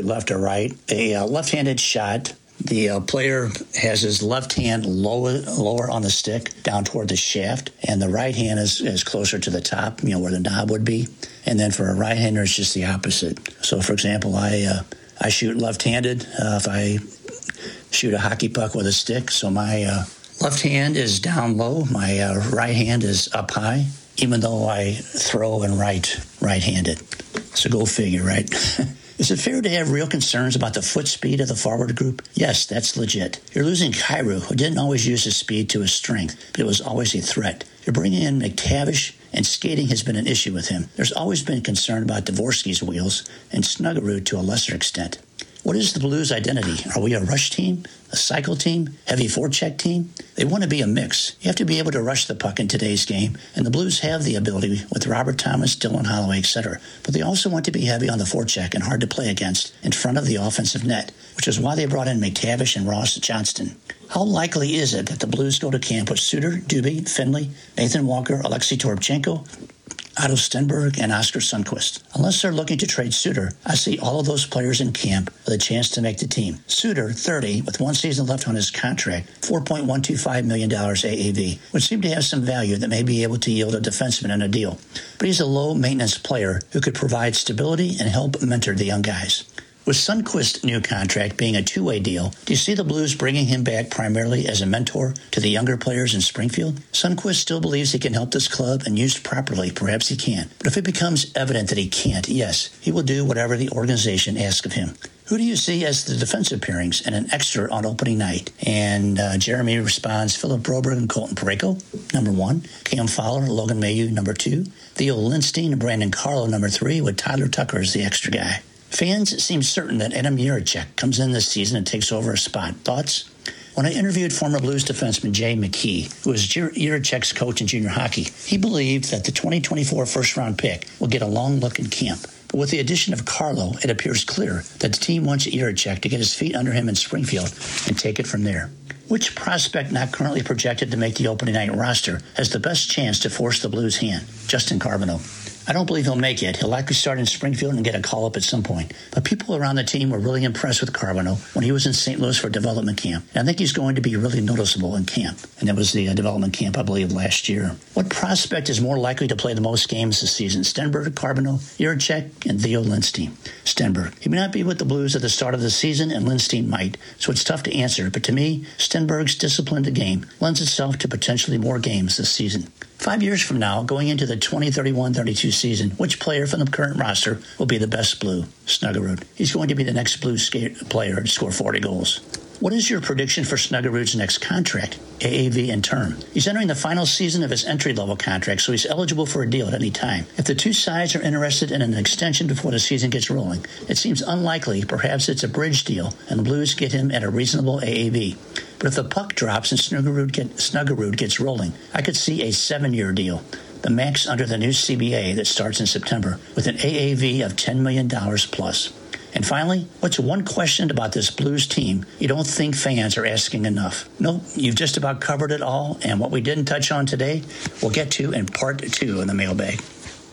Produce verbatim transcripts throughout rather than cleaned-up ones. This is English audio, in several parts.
left or right. A uh, left-handed shot. The uh, player has his left hand lower, lower on the stick, down toward the shaft, and the right hand is, is closer to the top, you know, where the knob would be. And then for a right-hander, it's just the opposite. So, for example, I uh, I shoot left-handed uh, if I shoot a hockey puck with a stick. So my uh, left hand is down low, my uh, right hand is up high, even though I throw and right right-handed. So go figure, right? Is it fair to have real concerns about the foot speed of the forward group? Yes, that's legit. You're losing Kyrou, who didn't always use his speed to his strength, but it was always a threat. You're bringing in McTavish, and skating has been an issue with him. There's always been concern about Dvorsky's wheels and Snuggerud to a lesser extent. What is the Blues' identity? Are we a rush team, a cycle team, heavy forecheck team? They want to be a mix. You have to be able to rush the puck in today's game, and the Blues have the ability with Robert Thomas, Dylan Holloway, et cetera. But they also want to be heavy on the forecheck and hard to play against in front of the offensive net, which is why they brought in McTavish and Ross Johnston. How likely is it that the Blues go to camp with Suter, Dubé, Finley, Nathan Walker, Alexei Toropchenko, Otto Stenberg, and Oscar Sundqvist? Unless they're looking to trade Suter, I see all of those players in camp with a chance to make the team. Suter, thirty, with one season left on his contract, four point one two five million dollars A A V, would seem to have some value that may be able to yield a defenseman in a deal. But he's a low-maintenance player who could provide stability and help mentor the young guys. With Sundqvist's new contract being a two-way deal, do you see the Blues bringing him back primarily as a mentor to the younger players in Springfield? Sundqvist still believes he can help this club, and used properly, perhaps he can. But if it becomes evident that he can't, yes, he will do whatever the organization asks of him. Who do you see as the defensive pairings and an extra on opening night? And uh, Jeremy responds, Philip Broberg and Colton Parayko, number one. Cam Fowler, Logan Mailloux, number two. Theo Lindstein and Brandon Carlo, number three, with Tyler Tucker as the extra guy. Fans seem certain that Adam Jiricek comes in this season and takes over a spot. Thoughts? When I interviewed former Blues defenseman Jay McKee, who was Jiricek's coach in junior hockey, he believed that the twenty twenty-four first-round pick will get a long look in camp. But with the addition of Carlo, it appears clear that the team wants Jiricek to get his feet under him in Springfield and take it from there. Which prospect not currently projected to make the opening night roster has the best chance to force the Blues' hand? Justin Carbonneau. I don't believe he'll make it. He'll likely start in Springfield and get a call-up at some point. But people around the team were really impressed with Carbonneau when he was in Saint Louis for development camp. And I think he's going to be really noticeable in camp. And that was the uh, development camp, I believe, last year. What prospect is more likely to play the most games this season? Stenberg, Carbonneau, Jiricek, and Theo Lindstein. Stenberg. He may not be with the Blues at the start of the season, and Lindstein might. So it's tough to answer. But to me, Stenberg's disciplined game lends itself to potentially more games this season. Five years from now, going into the twenty thirty-one thirty-two season, which player from the current roster will be the best Blue? Snuggerud. He's going to be the next Blue skate player to score forty goals. What is your prediction for Snuggerud's next contract, A A V and term? He's entering the final season of his entry-level contract, so he's eligible for a deal at any time. If the two sides are interested in an extension before the season gets rolling, it seems unlikely. Perhaps it's a bridge deal, and the Blues get him at a reasonable A A V. But if the puck drops and Snuggerud, get, Snuggerud gets rolling, I could see a seven-year deal, the max under the new C B A that starts in September, with an A A V of ten million dollars plus. And finally, what's one question about this Blues team you don't think fans are asking enough? Nope, you've just about covered it all, and what we didn't touch on today, we'll get to in part two in the mailbag.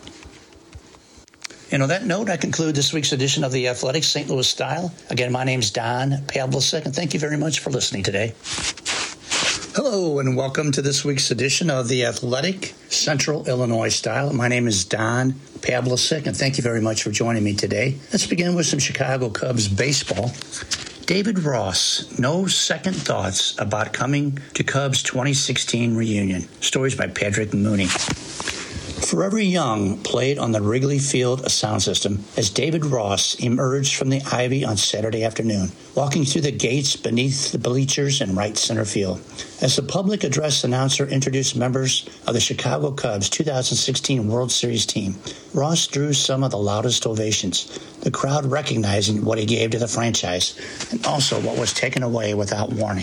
And on that note, I conclude this week's edition of The Athletic Saint Louis Style. Again, my name's Don Pavlicek, and thank you very much for listening today. Hello, and welcome to this week's edition of The Athletic Central Illinois Style. My name is Don Pavlicek, and thank you very much for joining me today. Let's begin with some Chicago Cubs baseball. David Ross, no second thoughts about coming to Cubs twenty sixteen reunion. Stories by Patrick Mooney. Forever Young played on the Wrigley Field sound system as David Ross emerged from the ivy on Saturday afternoon, walking through the gates beneath the bleachers in right center field. As the public address announcer introduced members of the Chicago Cubs two thousand sixteen World Series team, Ross drew some of the loudest ovations, the crowd recognizing what he gave to the franchise and also what was taken away without warning.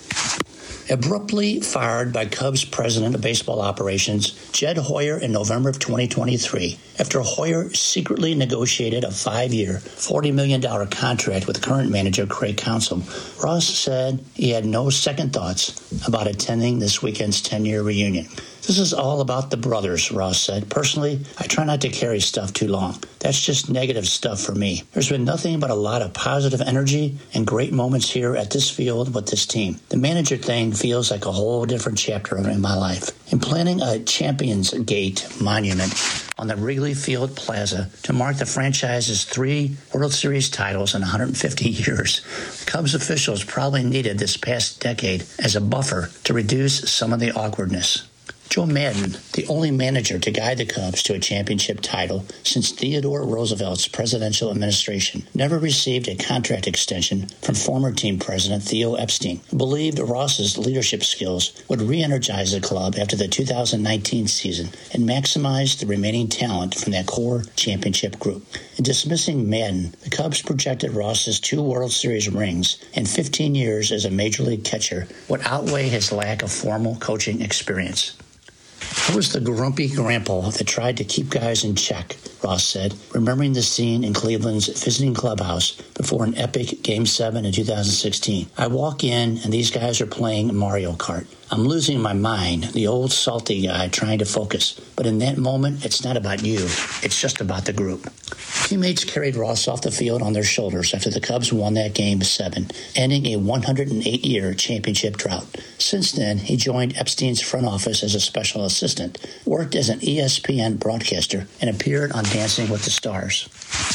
Abruptly fired by Cubs president of baseball operations, Jed Hoyer, in November of twenty twenty-three, after Hoyer secretly negotiated a five-year, forty million dollars contract with current manager Craig Counsell, Ross said he had no second thoughts about attending this weekend's ten-year reunion. This is all about the brothers, Ross said. Personally, I try not to carry stuff too long. That's just negative stuff for me. There's been nothing but a lot of positive energy and great moments here at this field with this team. The manager thing feels like a whole different chapter in my life. In planning a Champions Gate monument on the Wrigley Field Plaza to mark the franchise's three World Series titles in one hundred fifty years, Cubs officials probably needed this past decade as a buffer to reduce some of the awkwardness. Joe Maddon, the only manager to guide the Cubs to a championship title since Theodore Roosevelt's presidential administration, never received a contract extension from former team president Theo Epstein, who believed Ross's leadership skills would re-energize the club after the two thousand nineteen season and maximize the remaining talent from that core championship group. In dismissing Maddon, the Cubs projected Ross's two World Series rings and fifteen years as a major league catcher would outweigh his lack of formal coaching experience. I was the grumpy grandpa that tried to keep guys in check, Ross said, remembering the scene in Cleveland's visiting clubhouse before an epic Game seven in two thousand sixteen. I walk in, and these guys are playing Mario Kart. I'm losing my mind, the old salty guy trying to focus. But in that moment, it's not about you. It's just about the group. Teammates carried Ross off the field on their shoulders after the Cubs won that Game seven, ending a one hundred eight year championship drought. Since then, he joined Epstein's front office as a special assistant, worked as an E S P N broadcaster, and appeared on Dancing with the Stars.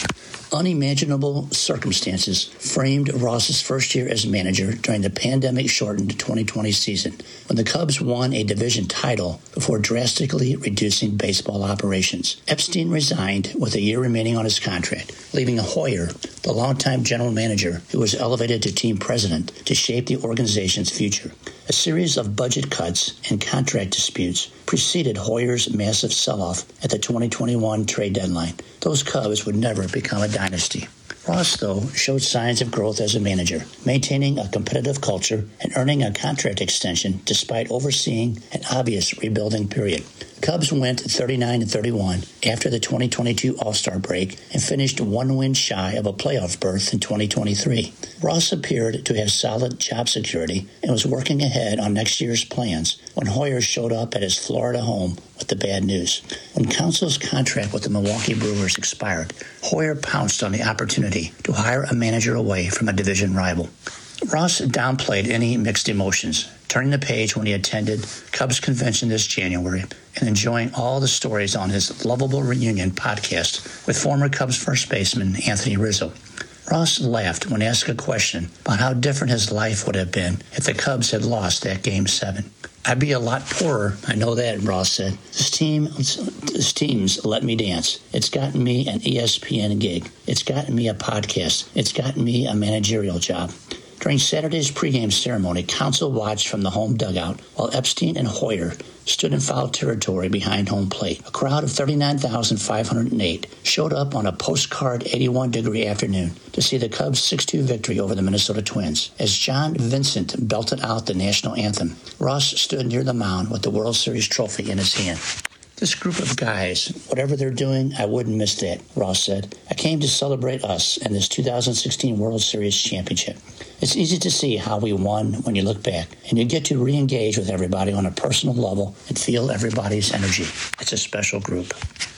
Unimaginable circumstances framed Ross's first year as manager during the pandemic-shortened twenty twenty season, when the Cubs won a division title before drastically reducing baseball operations. Epstein resigned with a year remaining on his contract, leaving Hoyer, the longtime general manager who was elevated to team president, to shape the organization's future. A series of budget cuts and contract disputes preceded Hoyer's massive sell-off at the twenty twenty-one trade deadline. Those Cubs would never become a dynasty. Ross, though, showed signs of growth as a manager, maintaining a competitive culture and earning a contract extension despite overseeing an obvious rebuilding period. Cubs went thirty-nine and thirty-one after the twenty twenty-two All-Star break and finished one win shy of a playoff berth in twenty twenty-three. Ross appeared to have solid job security and was working ahead on next year's plans when Hoyer showed up at his Florida home with the bad news. When Counsell's contract with the Milwaukee Brewers expired, Hoyer pounced on the opportunity to hire a manager away from a division rival. Ross downplayed any mixed emotions, turning the page when he attended Cubs convention this January and enjoying all the stories on his Lovable Reunion podcast with former Cubs first baseman Anthony Rizzo. Ross laughed when asked a question about how different his life would have been if the Cubs had lost that Game seven. I'd be a lot poorer, I know that, Ross said. This team, this team's let me dance. It's gotten me an E S P N gig. It's gotten me a podcast. It's gotten me a managerial job. During Saturday's pregame ceremony, Counsell watched from the home dugout while Epstein and Hoyer stood in foul territory behind home plate. A crowd of thirty-nine thousand five hundred eight showed up on a postcard eighty-one degree afternoon to see the Cubs six two victory over the Minnesota Twins. As John Vincent belted out the national anthem, Ross stood near the mound with the World Series trophy in his hand. This group of guys, whatever they're doing, I wouldn't miss that, Ross said. I came to celebrate us and this two thousand sixteen World Series championship. It's easy to see how we won when you look back, and you get to re-engage with everybody on a personal level and feel everybody's energy. It's a special group.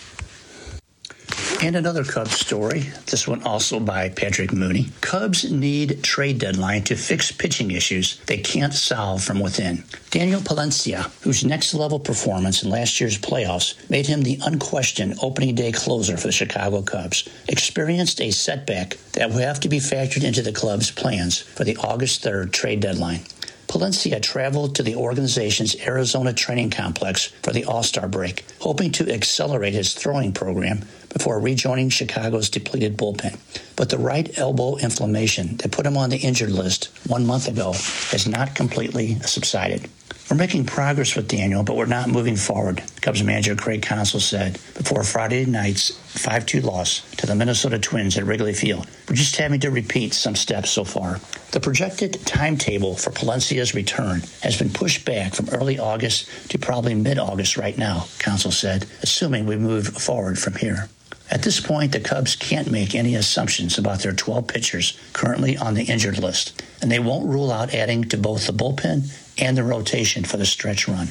And another Cubs story, this one also by Patrick Mooney. Cubs need trade deadline to fix pitching issues they can't solve from within. Daniel Palencia, whose next-level performance in last year's playoffs made him the unquestioned opening day closer for the Chicago Cubs, experienced a setback that will have to be factored into the club's plans for the August third trade deadline. Palencia traveled to the organization's Arizona training complex for the All-Star break, hoping to accelerate his throwing program before rejoining Chicago's depleted bullpen. But the right elbow inflammation that put him on the injured list one month ago has not completely subsided. We're making progress with Daniel, but we're not moving forward, Cubs manager Craig Counsell said before Friday night's five two loss to the Minnesota Twins at Wrigley Field. We're just having to repeat some steps so far. The projected timetable for Palencia's return has been pushed back from early August to probably mid-August right now, Counsell said, assuming we move forward from here. At this point, the Cubs can't make any assumptions about their twelve pitchers currently on the injured list, and they won't rule out adding to both the bullpen and the rotation for the stretch run.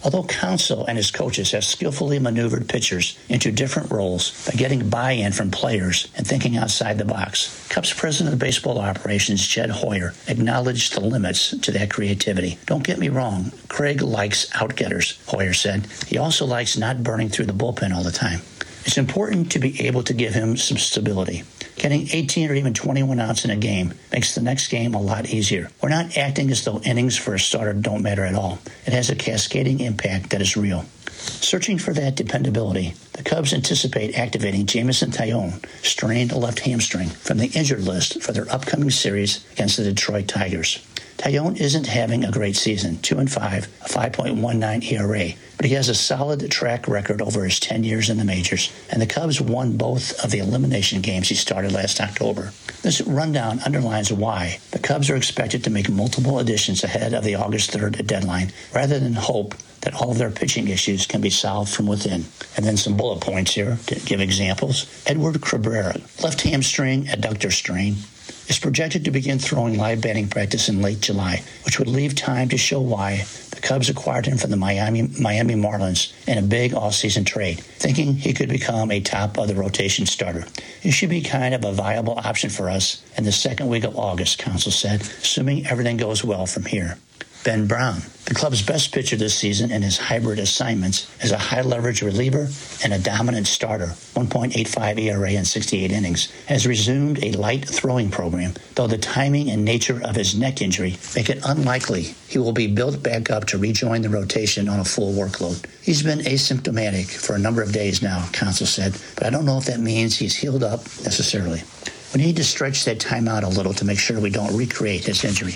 Although Counsell and his coaches have skillfully maneuvered pitchers into different roles by getting buy-in from players and thinking outside the box, Cubs president of baseball operations Jed Hoyer acknowledged the limits to that creativity. Don't get me wrong, Craig likes outgetters, Hoyer said. He also likes not burning through the bullpen all the time. It's important to be able to give him some stability. Getting eighteen or even twenty-one outs in a game makes the next game a lot easier. We're not acting as though innings for a starter don't matter at all. It has a cascading impact that is real. Searching for that dependability, the Cubs anticipate activating Jameson Taillon, strained left hamstring, from the injured list for their upcoming series against the Detroit Tigers. Taillon isn't having a great season, two and five, a five point one nine E R A, but he has a solid track record over his ten years in the majors, and the Cubs won both of the elimination games he started last October. This rundown underlines why the Cubs are expected to make multiple additions ahead of the August third deadline, rather than hope that all of their pitching issues can be solved from within. And then some bullet points here to give examples. Edward Cabrera, left hamstring adductor strain, is projected to begin throwing live batting practice in late July, which would leave time to show why the Cubs acquired him from the Miami Miami Marlins in a big off-season trade, thinking he could become a top-of-the-rotation starter. He should be kind of a viable option for us in the second week of August, Counsell said, assuming everything goes well from here. Ben Brown, the club's best pitcher this season in his hybrid assignments, is a high-leverage reliever and a dominant starter, one point eight five E R A in sixty-eight innings, has resumed a light throwing program, though the timing and nature of his neck injury make it unlikely he will be built back up to rejoin the rotation on a full workload. He's been asymptomatic for a number of days now, Counsell said, but I don't know if that means he's healed up necessarily. We need to stretch that time out a little to make sure we don't recreate his injury.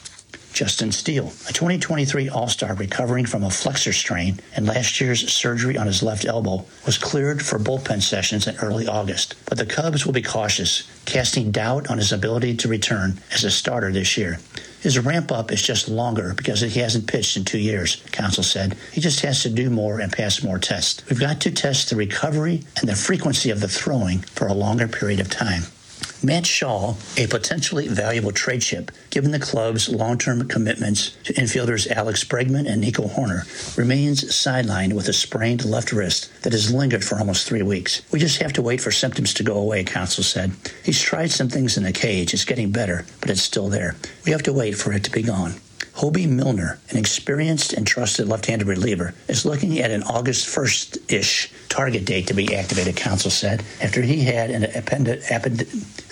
Justin Steele, a twenty twenty-three All-Star recovering from a flexor strain and last year's surgery on his left elbow, was cleared for bullpen sessions in early August. But the Cubs will be cautious, casting doubt on his ability to return as a starter this year. His ramp-up is just longer because he hasn't pitched in two years, Counsell said. He just has to do more and pass more tests. We've got to test the recovery and the frequency of the throwing for a longer period of time. Matt Shaw, a potentially valuable trade chip, given the club's long-term commitments to infielders Alex Bregman and Nico Horner, remains sidelined with a sprained left wrist that has lingered for almost three weeks. We just have to wait for symptoms to go away, Counsell said. He's tried some things in the cage. It's getting better, but it's still there. We have to wait for it to be gone. Hobie Milner, an experienced and trusted left-handed reliever, is looking at an August first-ish target date to be activated, Counsell said, after he had an append- append-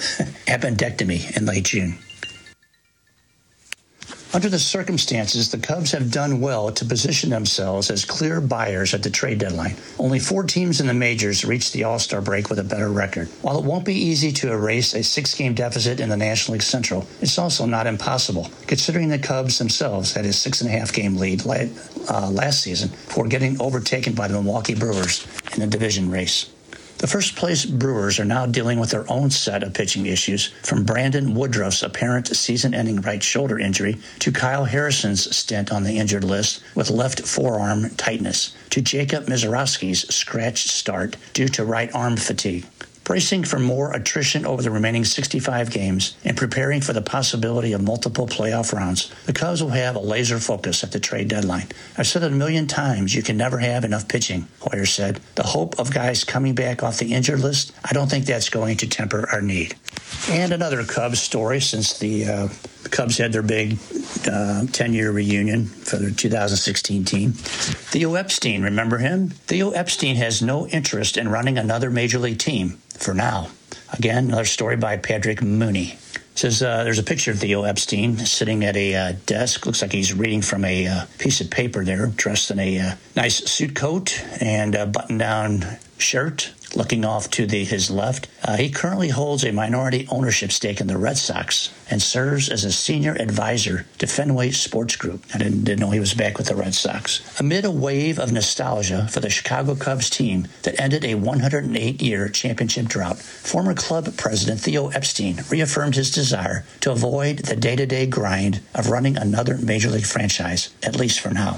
appendectomy in late June. Under the circumstances, the Cubs have done well to position themselves as clear buyers at the trade deadline. Only four teams in the majors reached the All-Star break with a better record. While it won't be easy to erase a six-game deficit in the National League Central, it's also not impossible, considering the Cubs themselves had a six-and-a-half-game lead uh, last season before getting overtaken by the Milwaukee Brewers in the division race. The first-place Brewers are now dealing with their own set of pitching issues, from Brandon Woodruff's apparent season-ending right shoulder injury to Kyle Harrison's stint on the injured list with left forearm tightness, to Jacob Misiorowski's scratched start due to right arm fatigue. Bracing for more attrition over the remaining sixty-five games and preparing for the possibility of multiple playoff rounds, the Cubs will have a laser focus at the trade deadline. I've said it a million times, you can never have enough pitching, Hoyer said. The hope of guys coming back off the injured list, I don't think that's going to temper our need. And another Cubs story, since the uh, Cubs had their big uh, ten-year reunion for their two thousand sixteen team. Theo Epstein, remember him? Theo Epstein has no interest in running another major league team for now. Again, another story by Patrick Mooney. It says uh, there's a picture of Theo Epstein sitting at a uh, desk. Looks like he's reading from a uh, piece of paper there, dressed in a uh, nice suit coat and a button-down shirt, looking off to the his left. Uh, he currently holds a minority ownership stake in the Red Sox and serves as a senior advisor to Fenway Sports Group. I didn't, didn't know he was back with the Red Sox. Amid a wave of nostalgia for the Chicago Cubs team that ended a one hundred eight year championship drought, former club president Theo Epstein reaffirmed his desire to avoid the day-to-day grind of running another major league franchise, at least for now.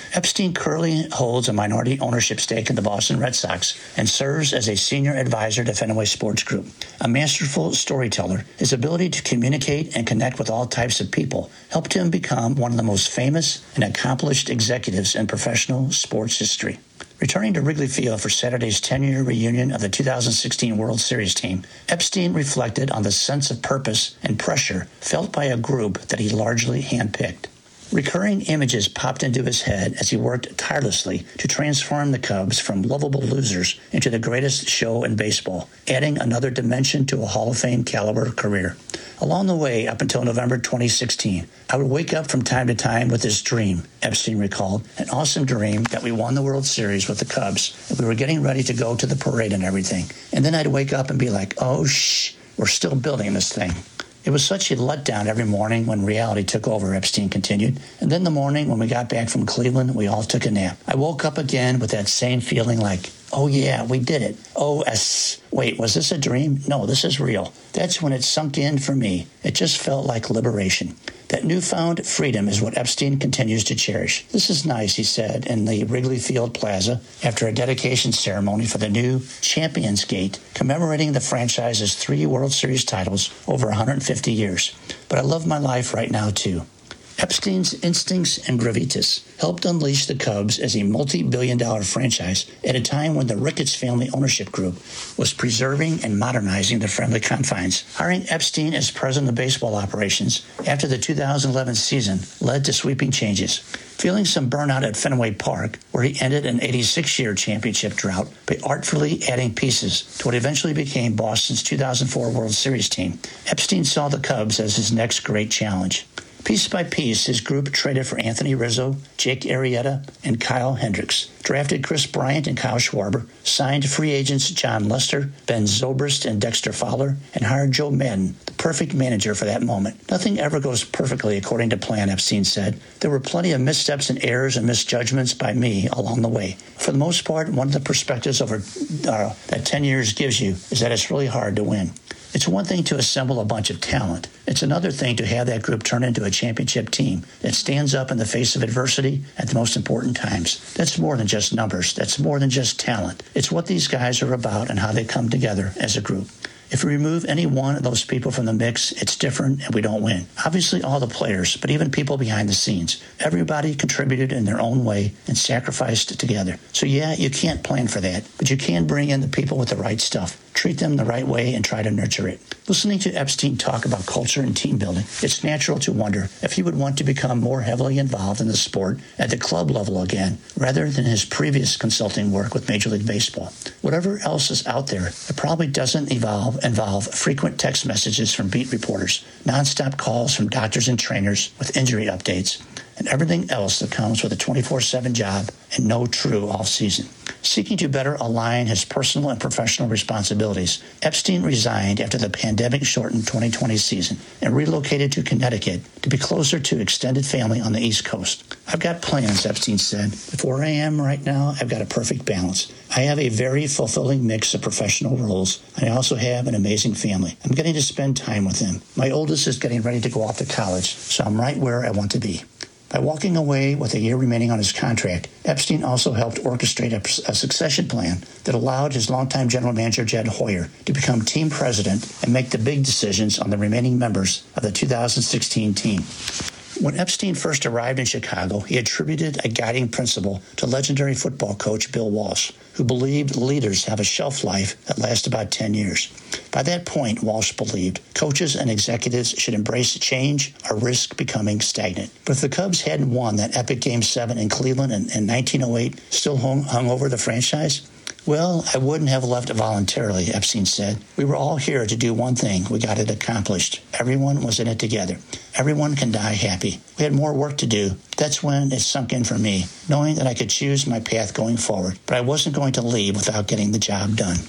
Epstein currently holds a minority ownership stake in the Boston Red Sox and serves as a senior advisor to Fenway Sports Group. A masterful storyteller, his ability to communicate and connect with all types of people helped him become one of the most famous and accomplished executives in professional sports history. Returning to Wrigley Field for Saturday's ten-year reunion of the two thousand sixteen World Series team, Epstein reflected on the sense of purpose and pressure felt by a group that he largely handpicked. Recurring images popped into his head as he worked tirelessly to transform the Cubs from lovable losers into the greatest show in baseball, adding another dimension to a Hall of Fame caliber career. Along the way, up until November twenty sixteen, I would wake up from time to time with this dream, Epstein recalled, an awesome dream that we won the World Series with the Cubs, and we were getting ready to go to the parade and everything. And then I'd wake up and be like, oh, shh, we're still building this thing. It was such a letdown every morning when reality took over, Epstein continued. And then the morning when we got back from Cleveland, we all took a nap. I woke up again with that same feeling like, oh yeah, we did it. Oh, s. Wait, was this a dream? No, this is real. That's when it sunk in for me. It just felt like liberation. That newfound freedom is what Epstein continues to cherish. This is nice, he said, in the Wrigley Field Plaza after a dedication ceremony for the new Champions Gate, commemorating the franchise's three World Series titles over one hundred fifty years. But I love my life right now, too. Epstein's instincts and gravitas helped unleash the Cubs as a multi-billion dollar franchise at a time when the Ricketts family ownership group was preserving and modernizing the friendly confines. Hiring Epstein as president of baseball operations after the two thousand eleven season led to sweeping changes. Feeling some burnout at Fenway Park, where he ended an eighty-six-year championship drought by artfully adding pieces to what eventually became Boston's two thousand four World Series team, Epstein saw the Cubs as his next great challenge. Piece by piece, his group traded for Anthony Rizzo, Jake Arrieta, and Kyle Hendricks, drafted Chris Bryant and Kyle Schwarber, signed free agents John Lester, Ben Zobrist, and Dexter Fowler, and hired Joe Madden, the perfect manager for that moment. Nothing ever goes perfectly according to plan, Epstein said. There were plenty of missteps and errors and misjudgments by me along the way. For the most part, one of the perspectives over uh, that ten years gives you is that it's really hard to win. It's one thing to assemble a bunch of talent. It's another thing to have that group turn into a championship team that stands up in the face of adversity at the most important times. That's more than just numbers. That's more than just talent. It's what these guys are about and how they come together as a group. If we remove any one of those people from the mix, it's different and we don't win. Obviously, all the players, but even people behind the scenes. Everybody contributed in their own way and sacrificed together. So yeah, you can't plan for that, but you can bring in the people with the right stuff. Treat them the right way and try to nurture it. Listening to Epstein talk about culture and team building, it's natural to wonder if he would want to become more heavily involved in the sport at the club level again, rather than his previous consulting work with Major League Baseball. Whatever else is out there, it probably doesn't evolve, involve frequent text messages from beat reporters, nonstop calls from doctors and trainers with injury updates, and everything else that comes with a twenty-four seven job and no true off-season. Seeking to better align his personal and professional responsibilities, Epstein resigned after the pandemic-shortened twenty twenty season and relocated to Connecticut to be closer to extended family on the East Coast. I've got plans, Epstein said. But where I am right now, I've got a perfect balance. I have a very fulfilling mix of professional roles, and I also have an amazing family. I'm getting to spend time with them. My oldest is getting ready to go off to college, so I'm right where I want to be. By walking away with a year remaining on his contract, Epstein also helped orchestrate a, a succession plan that allowed his longtime general manager, Jed Hoyer, to become team president and make the big decisions on the remaining members of the two thousand sixteen team. When Epstein first arrived in Chicago, he attributed a guiding principle to legendary football coach Bill Walsh, who believed leaders have a shelf life that lasts about ten years. By that point, Walsh believed coaches and executives should embrace change or risk becoming stagnant. But if the Cubs hadn't won that epic Game seven in Cleveland in, in nineteen oh eight, still hung, hung over the franchise, well, I wouldn't have left voluntarily, Epstein said. We were all here to do one thing. We got it accomplished. Everyone was in it together. Everyone can die happy. We had more work to do. That's when it sunk in for me, knowing that I could choose my path going forward, but I wasn't going to leave without getting the job done.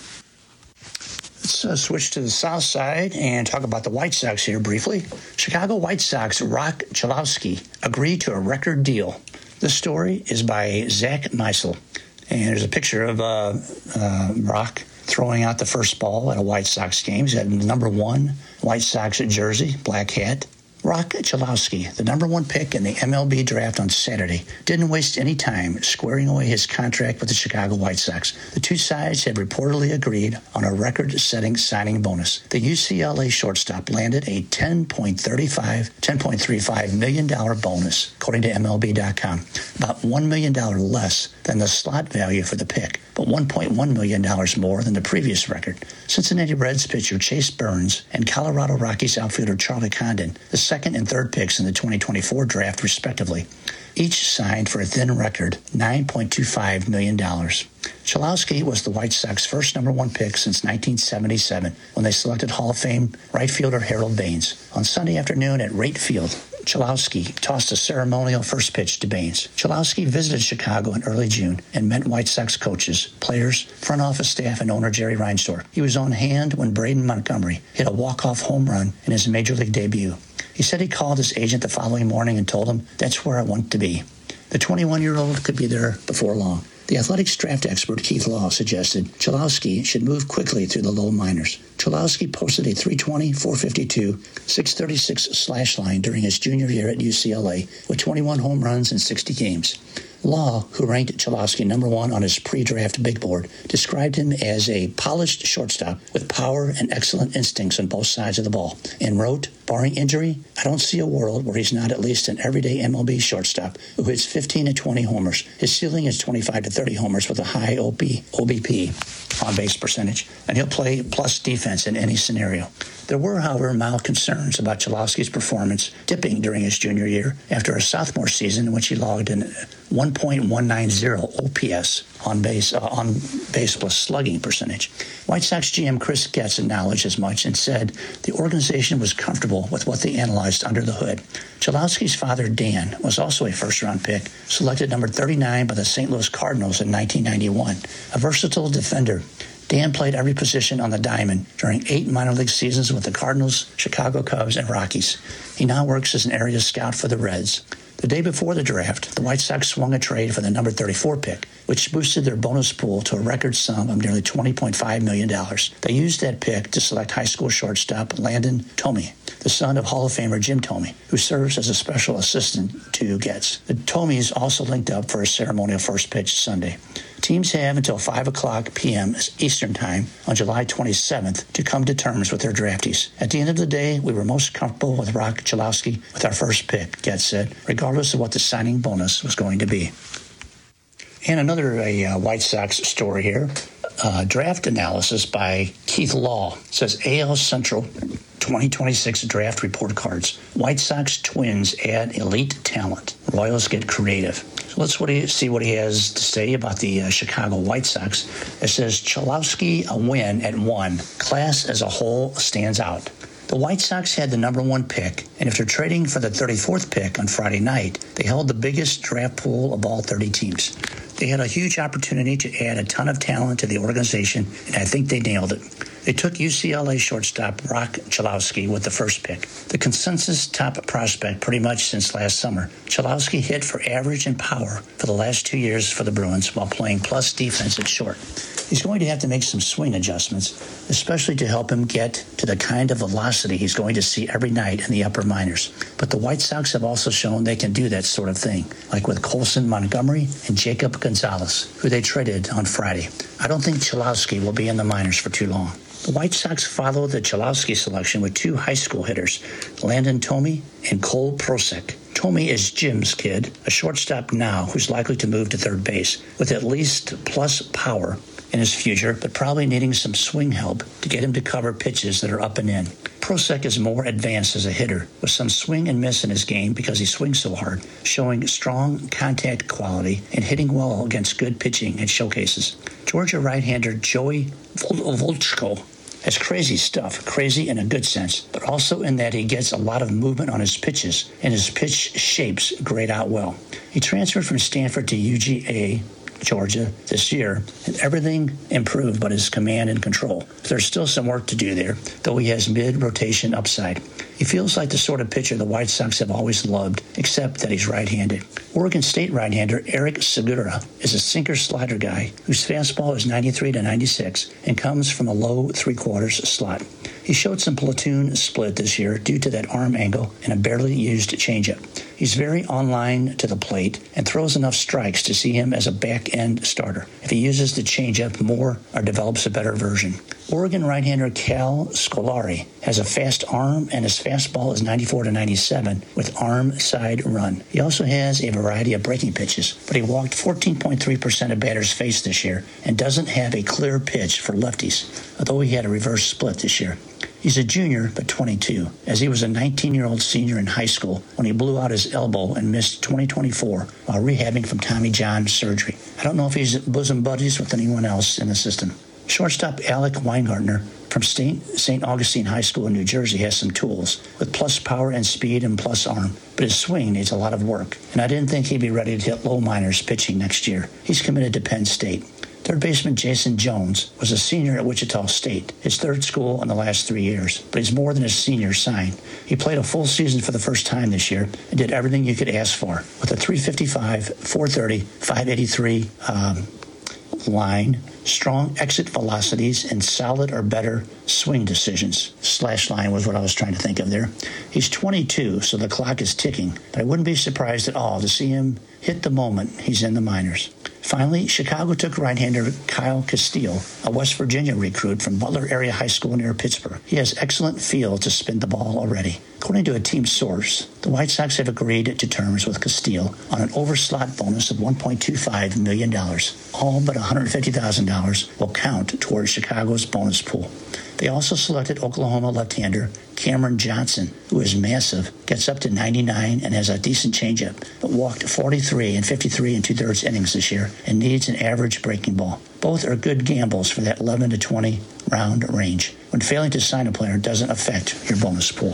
Let's uh, switch to the south side and talk about the White Sox here briefly. Chicago White Sox Rock Chalowski agreed to a record deal. This story is by Zach Meisel. And there's a picture of uh, uh, Rock throwing out the first ball at a White Sox game. He's got the number one White Sox jersey, black hat. Rock Chalowski, the number one pick in the M L B draft on Saturday, didn't waste any time squaring away his contract with the Chicago White Sox. The two sides had reportedly agreed on a record-setting signing bonus. The U C L A shortstop landed a ten point three five million dollars bonus, according to M L B dot com, about one million dollars less than the slot value for the pick, but one point one million dollars more than the previous record. Cincinnati Reds pitcher Chase Burns and Colorado Rockies outfielder Charlie Condon, the second and third picks in the twenty twenty-four draft, respectively, each signed for a thin record nine point two five million dollars. Chalowski was the White Sox first number one pick since nineteen seventy-seven, when they selected Hall of Fame right fielder Harold Baines. On Sunday afternoon at Wright Field, Chalowski tossed a ceremonial first pitch to Baines. Chalowski visited Chicago in early June and met White Sox coaches, players, front office staff, and owner Jerry Reinsdorf. He was on hand when Braden Montgomery hit a walk-off home run in his major league debut. He said he called his agent the following morning and told him, "That's where I want to be." The twenty-one-year-old could be there before long. The Athletics draft expert Keith Law suggested Chalowski should move quickly through the low minors. Chalowski posted a three twenty, four fifty-two, six thirty-six slash line during his junior year at U C L A with twenty-one home runs in sixty games. Law, who ranked Chalowski number one on his pre-draft big board, described him as a polished shortstop with power and excellent instincts on both sides of the ball, and wrote, "Barring injury, I don't see a world where he's not at least an everyday M L B shortstop who hits fifteen to twenty homers. His ceiling is twenty-five to thirty homers with a high O B P, on-base percentage, and he'll play plus defense in any scenario." There were, however, mild concerns about Chalowski's performance dipping during his junior year after a sophomore season in which he logged in one point one nine zero O P S on base uh, on base plus slugging percentage. White Sox G M Chris Getz acknowledged as much and said the organization was comfortable with what they analyzed under the hood. Chalowski's father, Dan, was also a first-round pick, selected number thirty-nine by the Saint Louis Cardinals in nineteen ninety-one. A versatile defender, Dan played every position on the diamond during eight minor league seasons with the Cardinals, Chicago Cubs, and Rockies. He now works as an area scout for the Reds. The day before the draft, the White Sox swung a trade for the number thirty-four pick, which boosted their bonus pool to a record sum of nearly twenty point five million dollars. They used that pick to select high school shortstop Landon Thome, the son of Hall of Famer Jim Thome, who serves as a special assistant to Getz. The Thomes also linked up for a ceremonial first pitch Sunday. Teams have until five o'clock p.m. Eastern Time on July twenty-seventh to come to terms with their draftees. At the end of the day, we were most comfortable with Rock Chalowski with our first pick, Getz said, regardless of what the signing bonus was going to be. And another a, uh, White Sox story here. Uh, draft analysis by Keith Law says A L Central twenty twenty-six draft report cards. White Sox Twins add elite talent. Royals get creative. So let's what he, see what he has to say about the uh, Chicago White Sox. It says Chalowski a win at one. Class as a whole stands out. The White Sox had the number one pick, and after trading for the thirty-fourth pick on Friday night, they held the biggest draft pool of all thirty teams. They had a huge opportunity to add a ton of talent to the organization, and I think they nailed it. They took U C L A shortstop Rock Chalowski with the first pick, the consensus top prospect pretty much since last summer. Chalowski hit for average and power for the last two years for the Bruins while playing plus defense at short. He's going to have to make some swing adjustments, especially to help him get to the kind of velocity he's going to see every night in the upper minors. But the White Sox have also shown they can do that sort of thing, like with Colson Montgomery and Jacob Gonzalez, who they traded on Friday. I don't think Chalowski will be in the minors for too long. The White Sox followed the Chalowski selection with two high school hitters, Landon Thome and Cole Prosek. Thome is Jim's kid, a shortstop now who's likely to move to third base, with at least plus power in his future, but probably needing some swing help to get him to cover pitches that are up and in. Prosek is more advanced as a hitter, with some swing and miss in his game because he swings so hard, showing strong contact quality and hitting well against good pitching at showcases. Georgia right-hander Joey Volchko has crazy stuff, crazy in a good sense, but also in that he gets a lot of movement on his pitches, and his pitch shapes grade out well. He transferred from Stanford to U G A, Georgia, this year, and everything improved but his command and control. There's still some work to do there, though he has mid-rotation upside. He feels like the sort of pitcher the White Sox have always loved, except that he's right-handed. Oregon State right-hander Eric Segura is a sinker-slider guy whose fastball is ninety-three to ninety-six and comes from a low three-quarters slot. He showed some platoon split this year due to that arm angle and a barely used changeup. He's very online to the plate and throws enough strikes to see him as a back-end starter if he uses the changeup more or develops a better version. Oregon right-hander Cal Scolari has a fast arm, and his fastball is ninety-four to ninety-seven with arm side run. He also has a variety of breaking pitches, but he walked fourteen point three percent of batters faced this year and doesn't have a clear pitch for lefties, although he had a reverse split this year. He's a junior, but twenty-two, as he was a nineteen-year-old senior in high school when he blew out his elbow and missed twenty twenty-four while rehabbing from Tommy John surgery. I don't know if he's bosom buddies with anyone else in the system. Shortstop Alec Weingartner from Saint Augustine High School in New Jersey has some tools with plus power and speed and plus arm, but his swing needs a lot of work, and I didn't think he'd be ready to hit low minors pitching next year. He's committed to Penn State. Third baseman Jason Jones was a senior at Wichita State, his third school in the last three years, but he's more than his senior sign. He played a full season for the first time this year and did everything you could ask for, with a three fifty-five, four thirty, five eighty-three um, line, strong exit velocities, and solid or better swing decisions. Slash line was what I was trying to think of there. He's twenty-two, so the clock is ticking, but I wouldn't be surprised at all to see him hit the moment he's in the minors. Finally, Chicago took right-hander Kyle Castillo, a West Virginia recruit from Butler Area High School near Pittsburgh. He has excellent feel to spin the ball already. According to a team source, the White Sox have agreed to terms with Castillo on an overslot bonus of one point two five million dollars. All but one hundred fifty thousand dollars will count towards Chicago's bonus pool. They also selected Oklahoma left-hander Cameron Johnson, who is massive, gets up to ninety-nine and has a decent changeup, but walked forty-three and fifty-three and two-thirds innings this year and needs an average breaking ball. Both are good gambles for that eleven to twenty round range, when failing to sign a player doesn't affect your bonus pool.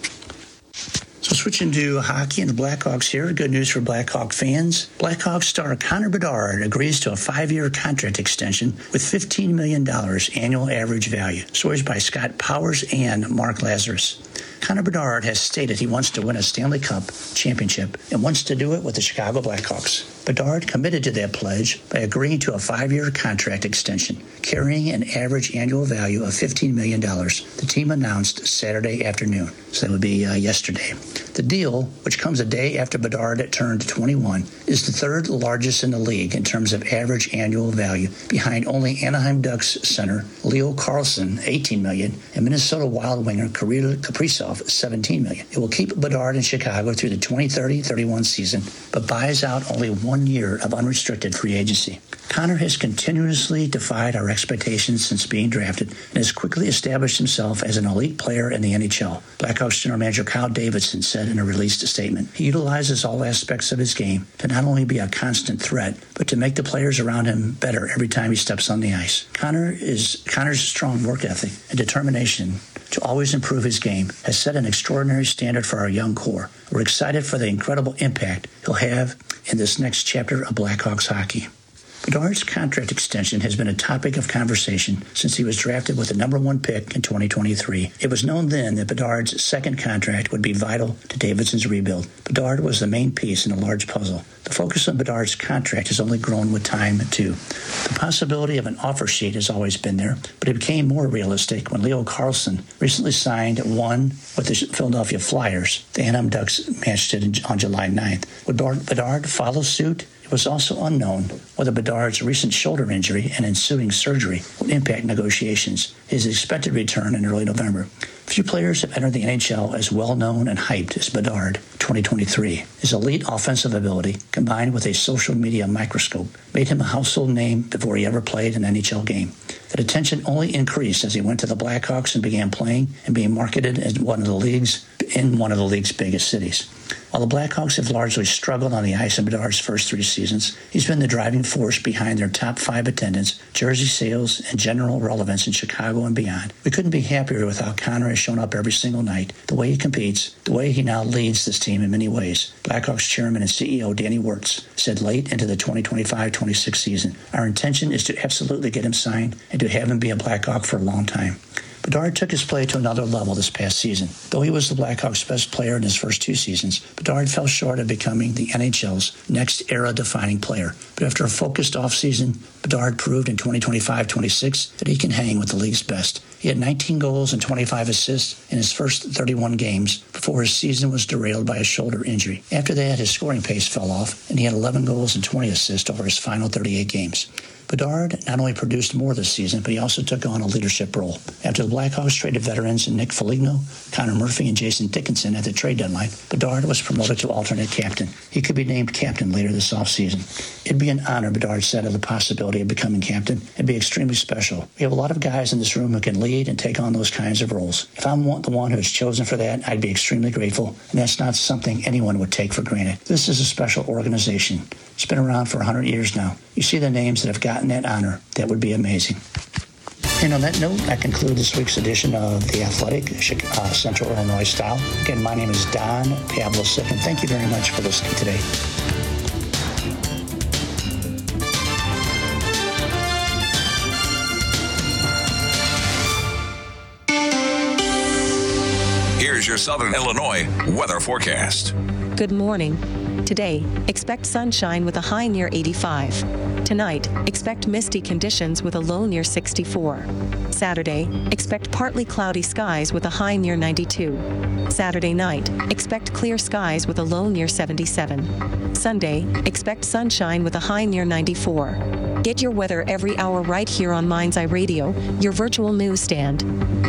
So switching to hockey and the Blackhawks here, good news for Blackhawk fans. Blackhawks star Connor Bedard agrees to a five-year contract extension with fifteen million dollars annual average value, stories by Scott Powers and Mark Lazarus. Connor Bedard has stated he wants to win a Stanley Cup championship and wants to do it with the Chicago Blackhawks. Bedard committed to that pledge by agreeing to a five-year contract extension, carrying an average annual value of fifteen million dollars, the team announced Saturday afternoon. So that would be uh, yesterday. The deal, which comes a day after Bedard turned twenty-one, is the third largest in the league in terms of average annual value, behind only Anaheim Ducks center Leo Carlsson, eighteen million dollars, and Minnesota Wild winger Kirill Kaprizov, seventeen million dollars. It will keep Bedard in Chicago through the twenty thirty thirty-one season, but buys out only one year of unrestricted free agency. Connor has continuously defied our expectations since being drafted and has quickly established himself as an elite player in the N H L. Blackhawks general manager Kyle Davidson said in a released statement, he utilizes all aspects of his game to not only be a constant threat, but to make the players around him better every time he steps on the ice. Connor is Connor's strong work ethic and determination to always improve his game has set an extraordinary standard for our young core. We're excited for the incredible impact he'll have in this next chapter of Blackhawks hockey. Bedard's contract extension has been a topic of conversation since he was drafted with the number one pick in twenty twenty-three. It was known then that Bedard's second contract would be vital to Davidson's rebuild. Bedard was the main piece in a large puzzle. The focus on Bedard's contract has only grown with time, too. The possibility of an offer sheet has always been there, but it became more realistic when Leo Carlsson recently signed one with the Philadelphia Flyers. The Anaheim Ducks matched it on July ninth. Would Bedard follow suit? It was also unknown whether Bedard's recent shoulder injury and ensuing surgery would impact negotiations. His expected return in early November. Few players have entered the N H L as well-known and hyped as Bedard. twenty twenty-three. His elite offensive ability, combined with a social media microscope, made him a household name before he ever played an N H L game. That attention only increased as he went to the Blackhawks and began playing and being marketed as one of the league's in one of the league's biggest cities. While the Blackhawks have largely struggled on the ice in Bedard's first three seasons, he's been the driving force behind their top five attendance, jersey sales, and general relevance in Chicago and beyond. We couldn't be happier with how Connor has shown up every single night, the way he competes, the way he now leads this team in many ways. Blackhawks chairman and C E O Danny Wirtz said late into the twenty twenty-five twenty-six season, our intention is to absolutely get him signed and to have him be a Blackhawk for a long time. Bedard took his play to another level this past season. Though he was the Blackhawks' best player in his first two seasons, Bedard fell short of becoming the N H L's next era-defining player. But after a focused offseason, Bedard proved in twenty twenty-five twenty-six that he can hang with the league's best. He had nineteen goals and twenty-five assists in his first thirty-one games before his season was derailed by a shoulder injury. After that, his scoring pace fell off, and he had eleven goals and twenty assists over his final thirty-eight games. Bedard not only produced more this season, but he also took on a leadership role. After the Blackhawks traded veterans Nick Foligno, Connor Murphy, and Jason Dickinson at the trade deadline, Bedard was promoted to alternate captain. He could be named captain later this offseason. It'd be an honor, Bedard said, of the possibility of becoming captain. It'd be extremely special. We have a lot of guys in this room who can lead and take on those kinds of roles. If I'm the one who is chosen for that, I'd be extremely grateful, and that's not something anyone would take for granted. This is a special organization. It's been around for one hundred years now. You see the names that have gotten that honor. That would be amazing. And on that note, I conclude this week's edition of The Athletic, uh, Central Illinois Style. Again, my name is Don Pavlicic, and thank you very much for listening today. Here's your Southern Illinois weather forecast. Good morning. Today, expect sunshine with a high near eighty-five. Tonight, expect misty conditions with a low near sixty-four. Saturday, expect partly cloudy skies with a high near ninety-two. Saturday night, expect clear skies with a low near seventy-seven. Sunday, expect sunshine with a high near ninety-four. Get your weather every hour right here on Mind's Eye Radio, your virtual newsstand.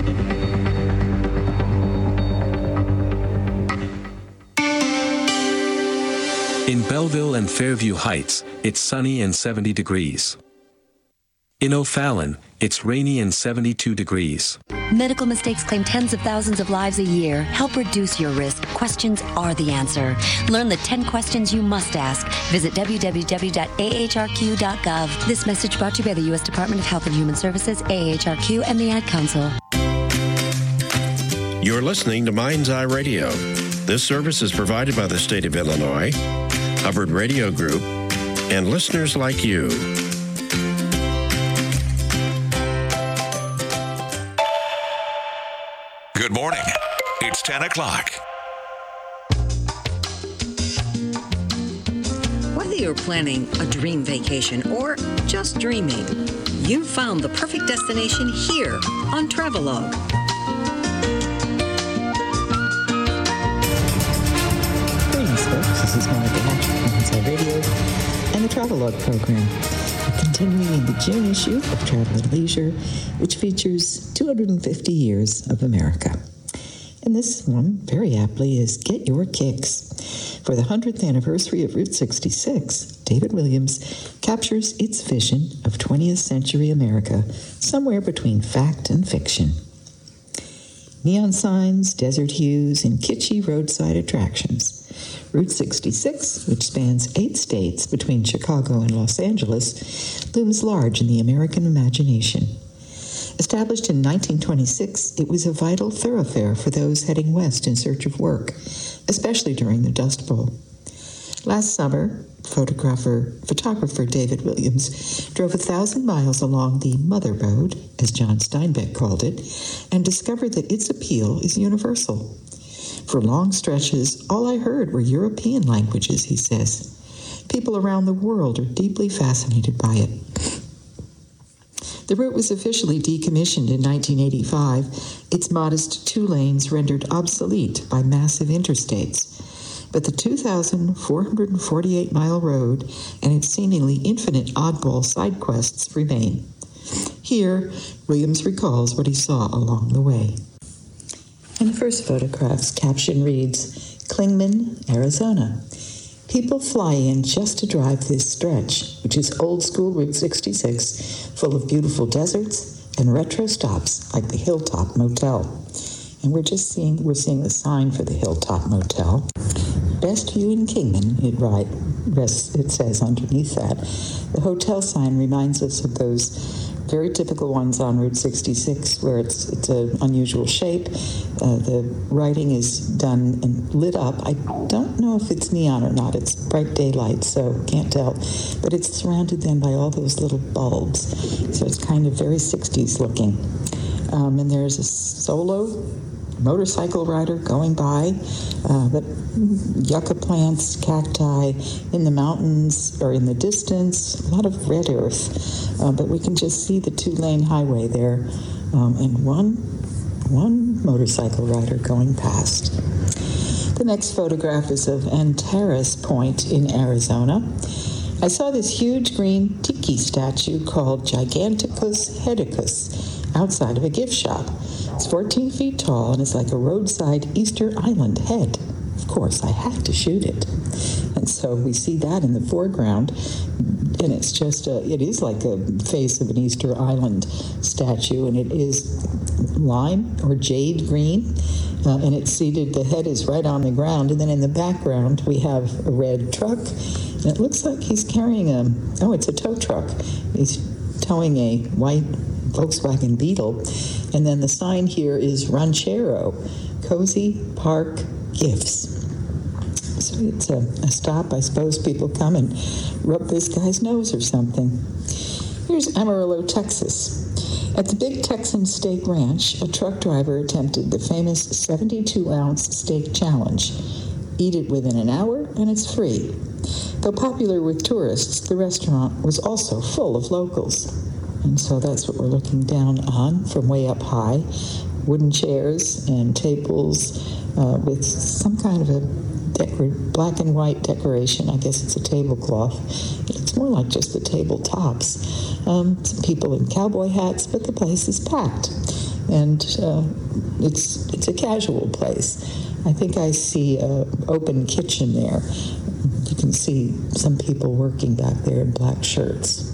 In Belleville and Fairview Heights, it's sunny and seventy degrees. In O'Fallon, it's rainy and seventy-two degrees. Medical mistakes claim tens of thousands of lives a year. Help reduce your risk. Questions are the answer. Learn the ten questions you must ask. Visit w w w dot a h r q dot gov. This message brought to you by the U S Department of Health and Human Services, A H R Q, and the Ad Council. You're listening to Mind's Eye Radio. This service is provided by the state of Illinois, Hubbard Radio Group, and listeners like you. Good morning. It's ten o'clock. Whether you're planning a dream vacation or just dreaming, you've found the perfect destination here on Travelogue. Greetings, folks. This is Monica Hatch from Mind's Eye Radio and the Travelogue program. We're continuing the June issue of Travel and Leisure, which features two hundred fifty years of America. And this one, very aptly, is Get Your Kicks. For the one hundredth anniversary of Route sixty-six, David Williams captures its vision of twentieth century America somewhere between fact and fiction. Neon signs, desert hues, and kitschy roadside attractions. Route sixty-six, which spans eight states between Chicago and Los Angeles, looms large in the American imagination. Established in nineteen twenty-six, it was a vital thoroughfare for those heading west in search of work, especially during the Dust Bowl. Last summer, photographer, photographer David Williams drove a thousand miles along the Mother Road, as John Steinbeck called it, and discovered that its appeal is universal. For long stretches, all I heard were European languages, he says. People around the world are deeply fascinated by it. The route was officially decommissioned in nineteen eighty-five, its modest two lanes rendered obsolete by massive interstates. But the two thousand four hundred forty-eight mile road and its seemingly infinite oddball side quests remain. Here, Williams recalls what he saw along the way. And the first photograph's caption reads, Clingman, Arizona. People fly in just to drive this stretch, which is old-school Route sixty-six, full of beautiful deserts and retro stops like the Hilltop Motel. And we're just seeing, we're seeing the sign for the Hilltop Motel. Best view in Kingman, it, right, it says underneath that. The hotel sign reminds us of those very typical ones on Route sixty-six, where it's it's an unusual shape. Uh, the writing is done and lit up. I don't know if it's neon or not. It's bright daylight, so can't tell. But it's surrounded then by all those little bulbs. So it's kind of very sixties looking. Um, and there's a solo motorcycle rider going by, uh, but yucca plants, cacti in the mountains or in the distance, a lot of red earth, uh, but we can just see the two-lane highway there, um, and one one motorcycle rider going past. The next photograph is of Antares Point in Arizona. I saw this huge green tiki statue called Giganticus Hedicus outside of a gift shop. It's fourteen feet tall and is like a roadside Easter Island head. Of course, I had to shoot it. And so we see that in the foreground, and it's just a, it is like a face of an Easter Island statue, and it is lime or jade green, uh, and it's seated, the head is right on the ground, and then in the background we have a red truck, and it looks like he's carrying a, oh, it's a tow truck. He's towing a white Volkswagen Beetle, and then the sign here is Ranchero, Cozy Park Gifts. So it's a, a stop. I suppose people come and rub this guy's nose or something. Here's Amarillo, Texas. At the Big Texan Steak Ranch, a truck driver attempted the famous seventy-two ounce steak challenge. Eat it within an hour and it's free. Though popular with tourists, the restaurant was also full of locals. And so that's what we're looking down on from way up high. Wooden chairs and tables uh, with some kind of a decor- black and white decoration. I guess it's a tablecloth. It's more like just the tabletops. Um, some people in cowboy hats, but the place is packed. And uh, it's it's a casual place. I think I see an open kitchen there. You can see some people working back there in black shirts.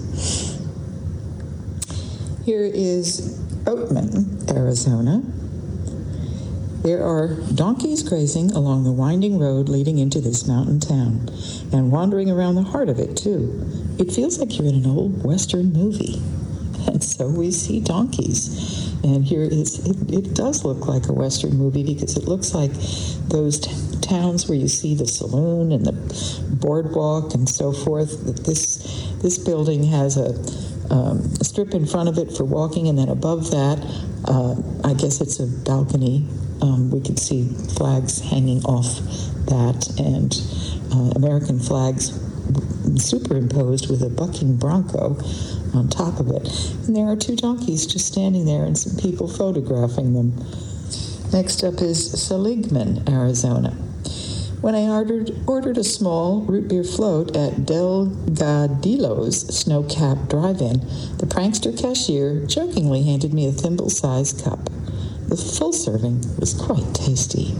Here is Oatman, Arizona. There are donkeys grazing along the winding road leading into this mountain town, and wandering around the heart of it, too. It feels like you're in an old Western movie. And so we see donkeys. And here is, it, it does look like a Western movie because it looks like those t- towns where you see the saloon and the boardwalk and so forth. This, this building has a Um, a strip in front of it for walking, and then above that, uh, I guess it's a balcony. Um, we could see flags hanging off that, and uh, American flags superimposed with a bucking bronco on top of it. And there are two donkeys just standing there and some people photographing them. Next up is Seligman, Arizona. When I ordered ordered a small root beer float at Delgadillo's snow-capped drive-in, the prankster cashier jokingly handed me a thimble-sized cup. The full serving was quite tasty.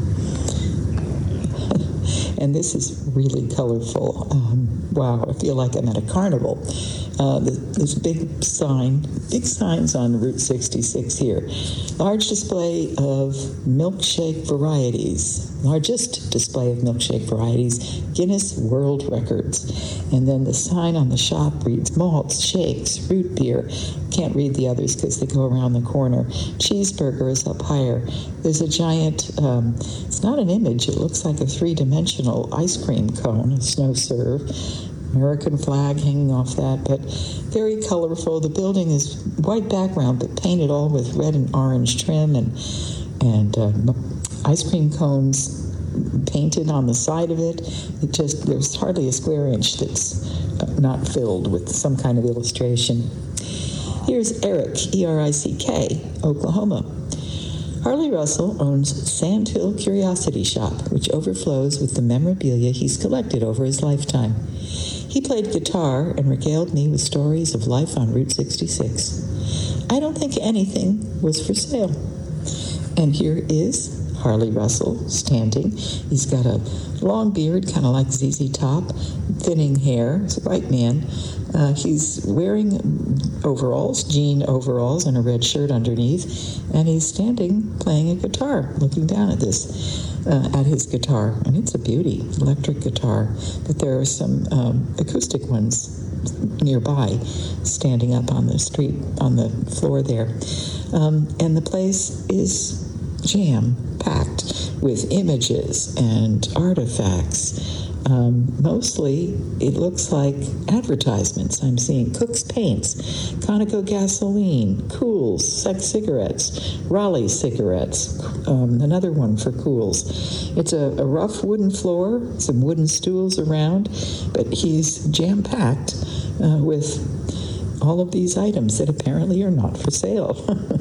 And this is really colorful. Um, wow, I feel like I'm at a carnival. Uh, there's a big sign, big signs on Route sixty-six here. Large display of milkshake varieties. Largest display of milkshake varieties, Guinness World Records. And then the sign on the shop reads malts, shakes, root beer. Can't read the others because they go around the corner. Cheeseburger is up higher. There's a giant, um, it's not an image, it looks like a three-dimensional ice cream cone, a snow serve. American flag hanging off that, but very colorful. The building is white background, but painted all with red and orange trim, and and uh, ice cream cones painted on the side of it. It just, there's hardly a square inch that's not filled with some kind of illustration. Here's Eric, E R I C K, Oklahoma. Harley Russell owns Sandhill Curiosity Shop, which overflows with the memorabilia he's collected over his lifetime. He played guitar and regaled me with stories of life on Route sixty-six. I don't think anything was for sale. And here is Harley Russell standing. He's got a long beard, kind of like Z Z Top, thinning hair. He's a white man. Uh, he's wearing overalls, jean overalls, and a red shirt underneath. And he's standing playing a guitar, looking down at this. Uh, at his guitar, and it's a beauty, electric guitar, but there are some um, acoustic ones nearby standing up on the street, on the floor there. Um, and the place is jam-packed with images and artifacts Um, mostly, it looks like advertisements. I'm seeing Cook's Paints, Conoco Gasoline, Cools, Sex Cigarettes, Raleigh Cigarettes, um, another one for Cools. It's a, a rough wooden floor, some wooden stools around, but he's jam-packed uh, with all of these items that apparently are not for sale.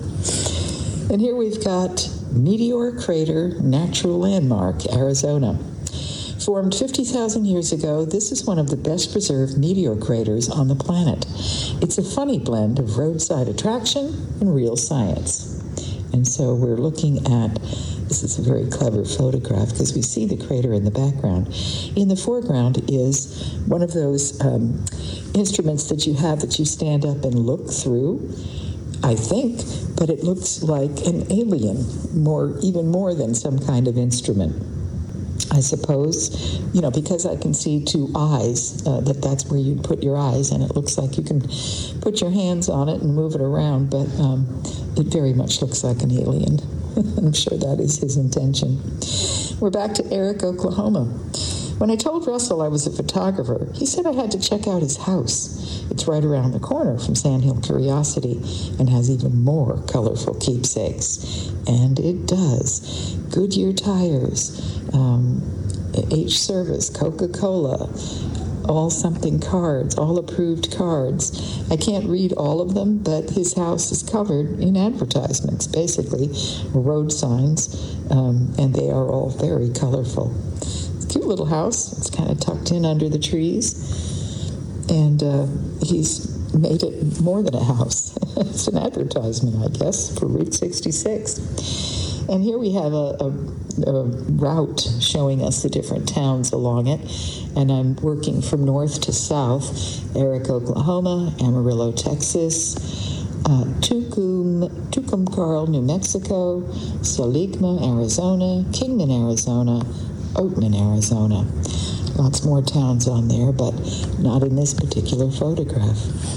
And here we've got Meteor Crater Natural Landmark, Arizona. Formed fifty thousand years ago, this is one of the best preserved meteor craters on the planet. It's a funny blend of roadside attraction and real science. And so we're looking at, this is a very clever photograph because we see the crater in the background. In the foreground is one of those um, instruments that you have that you stand up and look through, I think, but it looks like an alien, more, even more than some kind of instrument. I suppose, you know, because I can see two eyes, uh, that that's where you'd put your eyes, and it looks like you can put your hands on it and move it around, but um, it very much looks like an alien. I'm sure that is his intention. We're back to Eric, Oklahoma. When I told Russell I was a photographer, he said I had to check out his house. It's right around the corner from Sandhill Curiosity and has even more colorful keepsakes. And it does. Goodyear tires, um, H Service, Coca-Cola, all something cards, all approved cards. I can't read all of them, but his house is covered in advertisements, basically, road signs, um, and they are all very colorful. It's a cute little house. It's kind of tucked in under the trees, and uh, he's made it more than a house. It's an advertisement, I guess, for Route sixty-six. And here we have a, a, a route showing us the different towns along it. And I'm working from north to south. Eric, Oklahoma, Amarillo, Texas, uh, Tucum, Tucumcari, New Mexico, Soligma, Arizona, Kingman, Arizona, Oatman, Arizona. Lots more towns on there, but not in this particular photograph.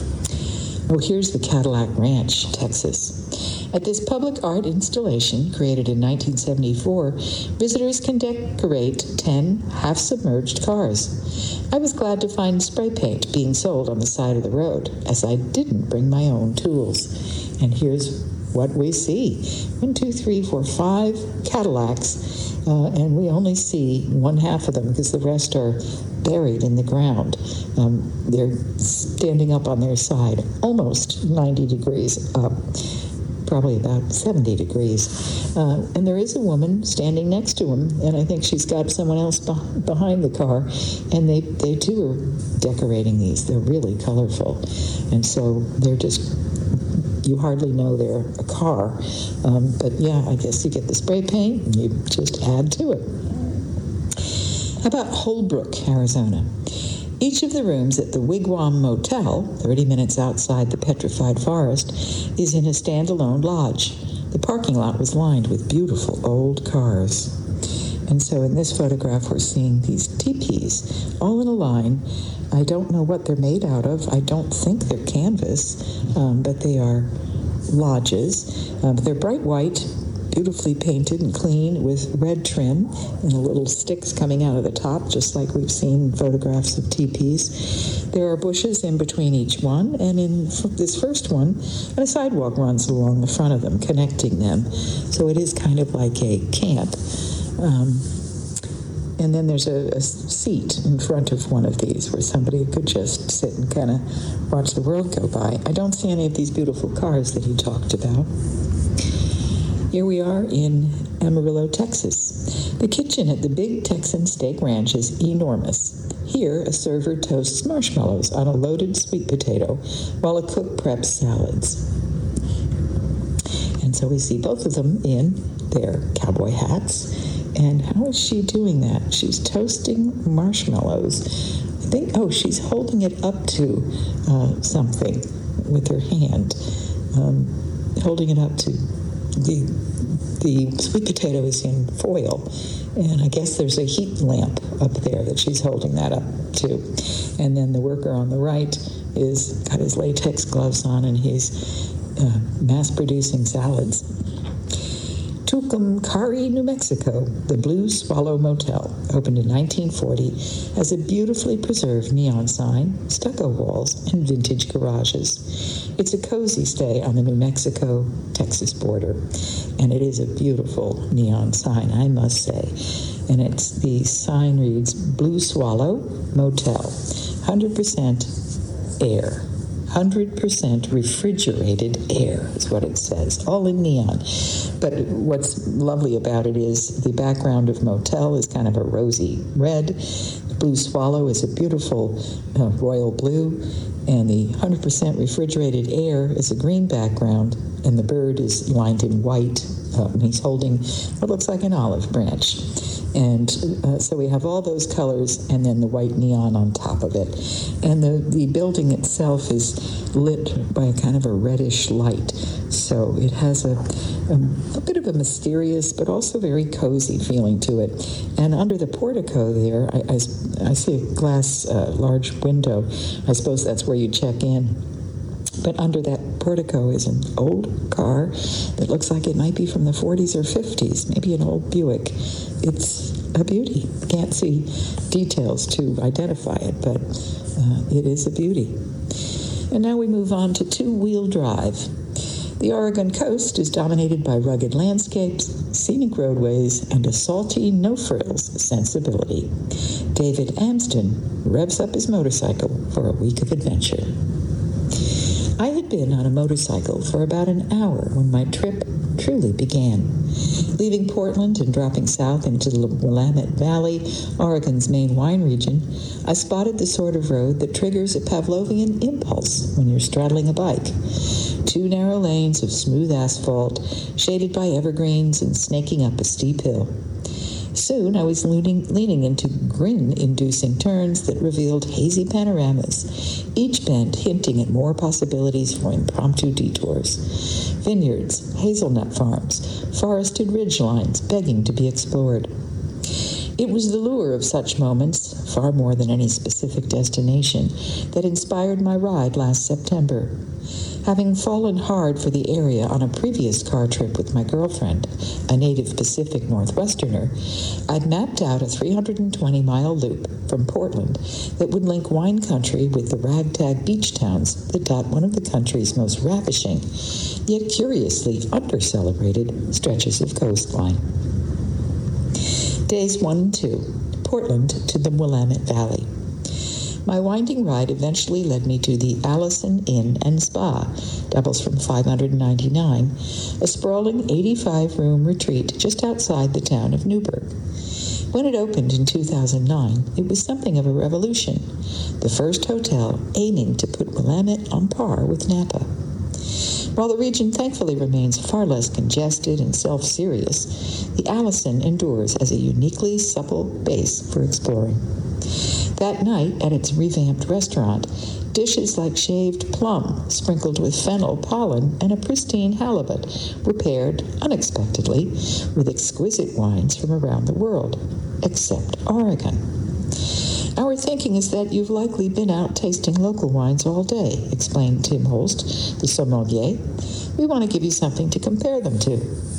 Oh, here's the Cadillac Ranch, Texas. At this public art installation, created in nineteen seventy-four, visitors can decorate ten half-submerged cars. I was glad to find spray paint being sold on the side of the road, as I didn't bring my own tools. And here's what we see. One, two, three, four, five Cadillacs, uh, and we only see one half of them because the rest are buried in the ground. Um, they're standing up on their side, almost ninety degrees up. Probably about seventy degrees. Uh, and there is a woman standing next to him, and I think she's got someone else be- behind the car, and they, they too are decorating these. They're really colorful. And so they're just, you hardly know they're a car. Um, but yeah, I guess you get the spray paint and you just add to it. How about Holbrook, Arizona? Each of the rooms at the Wigwam Motel, thirty minutes outside the Petrified Forest, is in a standalone lodge. The parking lot was lined with beautiful old cars. And so in this photograph, we're seeing these teepees all in a line. I don't know what they're made out of. I don't think they're canvas, um, but they are lodges. Um, they're bright white, beautifully painted and clean with red trim and the little sticks coming out of the top, just like we've seen in photographs of teepees. There are bushes in between each one, and in this first one, a sidewalk runs along the front of them, connecting them. So it is kind of like a camp. Um, and then there's a, a seat in front of one of these where somebody could just sit and kind of watch the world go by. I don't see any of these beautiful cars that he talked about. Here we are in Amarillo, Texas. The kitchen at the Big Texan Steak Ranch is enormous. Here, a server toasts marshmallows on a loaded sweet potato while a cook preps salads. And so we see both of them in their cowboy hats. And how is she doing that? She's toasting marshmallows. I think, oh, she's holding it up to uh, something with her hand. Um, holding it up to the the sweet potato is in foil, and I guess there's a heat lamp up there that she's holding that up to. And then the worker on the right is got his latex gloves on, and he's uh, mass producing salads. Tuk Tucumcari, New Mexico, the Blue Swallow Motel opened in nineteen forty as a beautifully preserved neon sign, stucco walls, and vintage garages. It's a cozy stay on the New Mexico-Texas border, and it is a beautiful neon sign, I must say. And it's the sign reads Blue Swallow Motel, one hundred percent air. one hundred percent refrigerated air is what it says, all in neon. But what's lovely about it is the background of motel is kind of a rosy red. The Blue Swallow is a beautiful uh, royal blue, and the one hundred percent refrigerated air is a green background, and the bird is lined in white, uh, and he's holding what looks like an olive branch. And uh, so we have all those colors and then the white neon on top of it. And the, the building itself is lit by a kind of a reddish light. So it has a, a, a bit of a mysterious but also very cozy feeling to it. And under the portico there, I, I, I see a glass uh, large window. I suppose that's where you check in. But under that portico is an old car that looks like it might be from the forties or fifties, maybe an old Buick. It's a beauty. Can't see details to identify it, but uh, it is a beauty. And now we move on to two-wheel drive. The Oregon coast is dominated by rugged landscapes, scenic roadways, and a salty, no-frills sensibility. David Amsden revs up his motorcycle for a week of adventure. I had been on a motorcycle for about an hour when my trip truly began. Leaving Portland and dropping south into the Willamette Valley, Oregon's main wine region, I spotted the sort of road that triggers a Pavlovian impulse when you're straddling a bike. Two narrow lanes of smooth asphalt, shaded by evergreens and snaking up a steep hill. Soon I was leaning, leaning into grin-inducing turns that revealed hazy panoramas, each bend hinting at more possibilities for impromptu detours. Vineyards, hazelnut farms, forested ridgelines begging to be explored. It was the lure of such moments, far more than any specific destination, that inspired my ride last September. Having fallen hard for the area on a previous car trip with my girlfriend, a native Pacific Northwesterner, I'd mapped out a three hundred twenty mile loop from Portland that would link wine country with the ragtag beach towns that dot one of the country's most ravishing, yet curiously under-celebrated stretches of coastline. Days one and two, Portland to the Willamette Valley. My winding ride eventually led me to the Allison Inn and Spa, doubles from five hundred ninety-nine dollars, a sprawling eighty-five room retreat just outside the town of Newburgh. When it opened in two thousand nine, it was something of a revolution, the first hotel aiming to put Willamette on par with Napa. While the region thankfully remains far less congested and self-serious, the Allison endures as a uniquely supple base for exploring. That night, at its revamped restaurant, dishes like shaved plum sprinkled with fennel pollen and a pristine halibut were paired, unexpectedly, with exquisite wines from around the world, except Oregon. Our thinking is that you've likely been out tasting local wines all day, explained Tim Holst, the sommelier. We want to give you something to compare them to.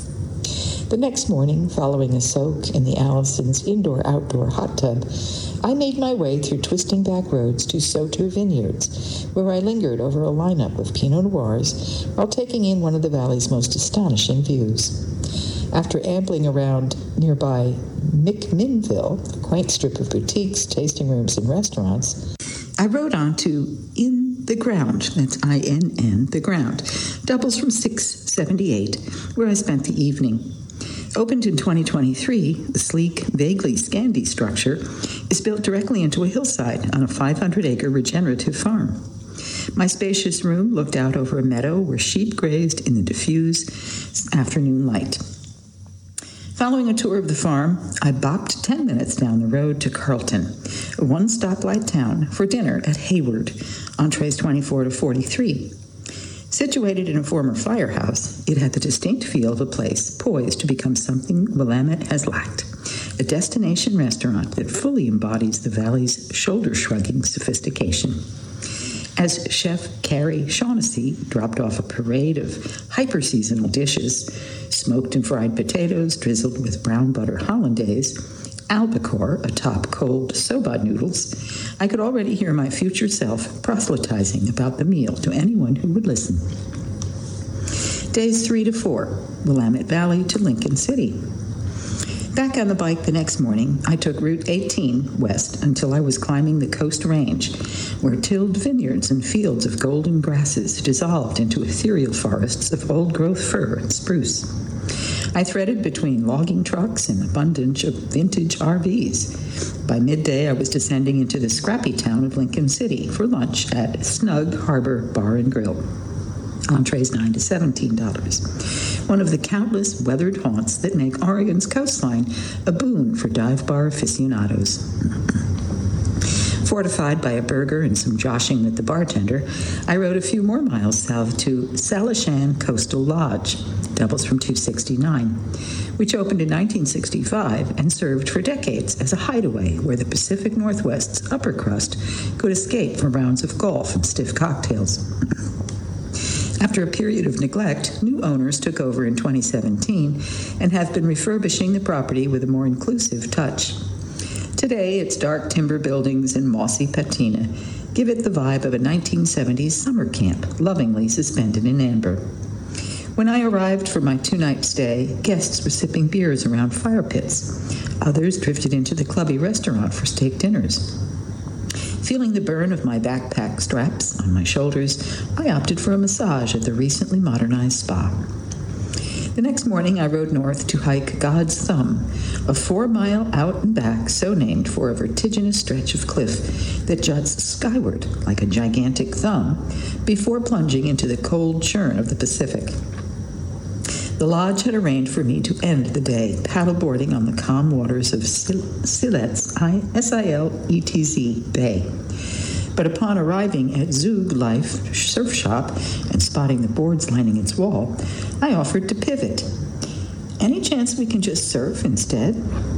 The next morning, following a soak in the Allison's indoor-outdoor hot tub, I made my way through twisting back roads to Soter Vineyards, where I lingered over a lineup of Pinot Noirs while taking in one of the valley's most astonishing views. After ambling around nearby McMinnville, a quaint strip of boutiques, tasting rooms, and restaurants, I rode on to In the Ground, that's I N N, The Ground, doubles from six seventy-eight, where I spent the evening. Opened in twenty twenty-three, the sleek, vaguely Scandi structure is built directly into a hillside on a five hundred acre regenerative farm. My spacious room looked out over a meadow where sheep grazed in the diffuse afternoon light. Following a tour of the farm, I bopped ten minutes down the road to Carlton, a one-stoplight town, for dinner at Hayward, entrees twenty-four to forty-three. Situated in a former firehouse, it had the distinct feel of a place poised to become something Willamette has lacked, a destination restaurant that fully embodies the valley's shoulder-shrugging sophistication. As Chef Carrie Shaughnessy dropped off a parade of hyper-seasonal dishes, smoked and fried potatoes drizzled with brown butter hollandaise, albacore atop cold soba noodles, I could already hear my future self proselytizing about the meal to anyone who would listen. Days three to four, Willamette Valley to Lincoln City. Back on the bike the next morning, I took Route eighteen west until I was climbing the Coast Range, where tilled vineyards and fields of golden grasses dissolved into ethereal forests of old-growth fir and spruce. I threaded between logging trucks and abundance of vintage R Vs. By midday, I was descending into the scrappy town of Lincoln City for lunch at Snug Harbor Bar and Grill. Entrees nine to seventeen dollars. One of the countless weathered haunts that make Oregon's coastline a boon for dive bar aficionados. Fortified by a burger and some joshing with the bartender, I rode a few more miles south to Salishan Coastal Lodge, doubles from two sixty-nine, which opened in nineteen sixty-five and served for decades as a hideaway where the Pacific Northwest's upper crust could escape from rounds of golf and stiff cocktails. After a period of neglect, new owners took over in twenty seventeen and have been refurbishing the property with a more inclusive touch. Today, its dark timber buildings and mossy patina give it the vibe of a nineteen seventies summer camp, lovingly suspended in amber. When I arrived for my two-night stay, guests were sipping beers around fire pits. Others drifted into the clubby restaurant for steak dinners. Feeling the burn of my backpack straps on my shoulders, I opted for a massage at the recently modernized spa. The next morning, I rode north to hike God's Thumb, a four-mile out and back so named for a vertiginous stretch of cliff that juts skyward like a gigantic thumb before plunging into the cold churn of the Pacific. The lodge had arranged for me to end the day paddleboarding on the calm waters of Siletz, S I L E T Z Bay. But upon arriving at Zug Life Surf Shop and spotting the boards lining its wall, I offered to pivot. Any chance we can just surf instead?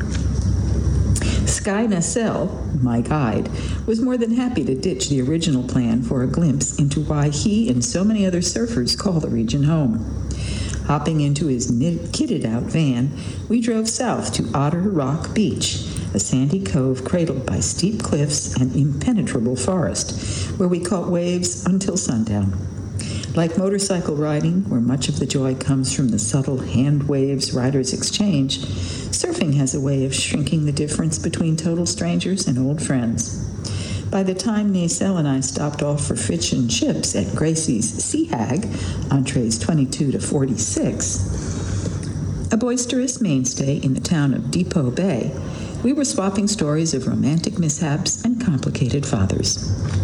Sky Nassel, my guide, was more than happy to ditch the original plan for a glimpse into why he and so many other surfers call the region home. Hopping into his kitted-out van, we drove south to Otter Rock Beach, a sandy cove cradled by steep cliffs and impenetrable forest, where we caught waves until sundown. Like motorcycle riding, where much of the joy comes from the subtle hand waves riders exchange, surfing has a way of shrinking the difference between total strangers and old friends. By the time Naisel and I stopped off for fish and chips at Gracie's Sea Hag, entrees twenty-two to forty-six, a boisterous mainstay in the town of Depot Bay, we were swapping stories of romantic mishaps and complicated fathers.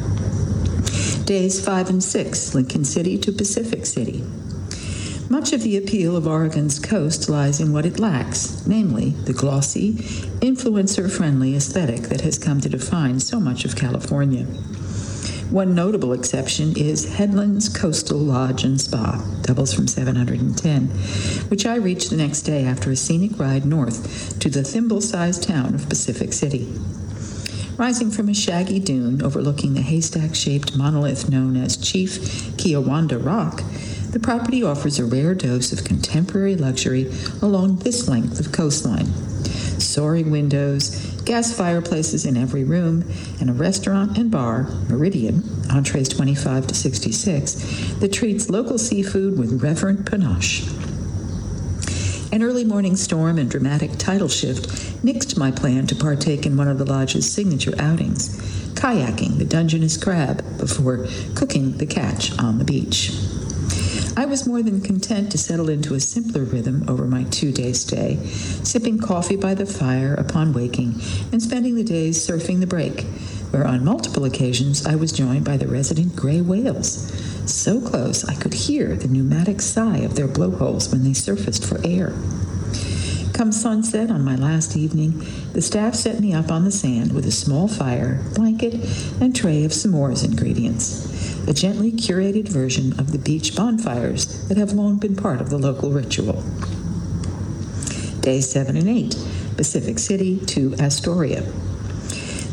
Days five and six, Lincoln City to Pacific City. Much of the appeal of Oregon's coast lies in what it lacks, namely the glossy, influencer-friendly aesthetic that has come to define so much of California. One notable exception is Headlands Coastal Lodge and Spa, doubles from seven hundred ten, which I reached the next day after a scenic ride north to the thimble-sized town of Pacific City. Rising from a shaggy dune overlooking the haystack-shaped monolith known as Chief Kiawanda Rock, the property offers a rare dose of contemporary luxury along this length of coastline. Soaring windows, gas fireplaces in every room, and a restaurant and bar, Meridian, entrees twenty-five to sixty-six, that treats local seafood with reverent panache. An early morning storm and dramatic tidal shift nixed my plan to partake in one of the lodge's signature outings, kayaking the Dungeness crab before cooking the catch on the beach. I was more than content to settle into a simpler rhythm over my two-day stay, sipping coffee by the fire upon waking and spending the days surfing the break, where on multiple occasions I was joined by the resident gray whales, so close I could hear the pneumatic sigh of their blowholes when they surfaced for air. Come sunset on my last evening, the staff set me up on the sand with a small fire, blanket, and tray of s'mores ingredients, a gently curated version of the beach bonfires that have long been part of the local ritual. Days seven and eight, Pacific City to Astoria.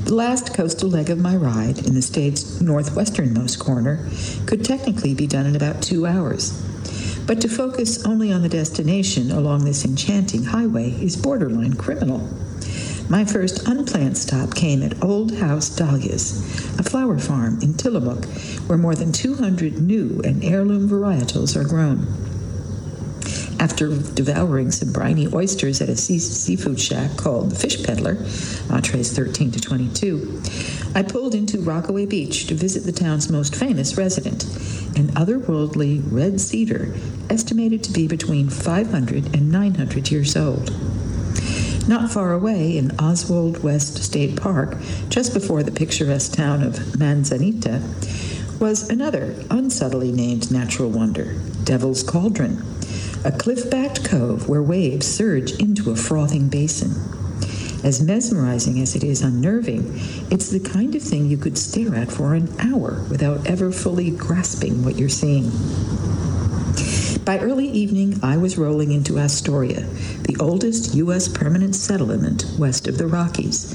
The last coastal leg of my ride, in the state's northwesternmost corner, could technically be done in about two hours. But to focus only on the destination along this enchanting highway is borderline criminal. My first unplanned stop came at Old House Dahlias, a flower farm in Tillamook, where more than two hundred new and heirloom varietals are grown. After devouring some briny oysters at a sea- seafood shack called the Fish Peddler, entrees thirteen to twenty-two, I pulled into Rockaway Beach to visit the town's most famous resident, an otherworldly red cedar estimated to be between five hundred and nine hundred years old. Not far away in Oswald West State Park, just before the picturesque town of Manzanita, was another unsubtly named natural wonder, Devil's Cauldron, a cliff-backed cove where waves surge into a frothing basin. As mesmerizing as it is unnerving, it's the kind of thing you could stare at for an hour without ever fully grasping what you're seeing. By early evening, I was rolling into Astoria, the oldest U S permanent settlement west of the Rockies,